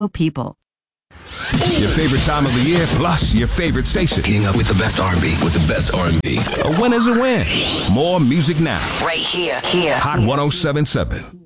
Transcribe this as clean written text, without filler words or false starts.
people. Your favorite time of the year, plus your favorite station. Keeping up with the best R&B, with the best R&B. A win is a win. More music now. Right here. Hot 107.7.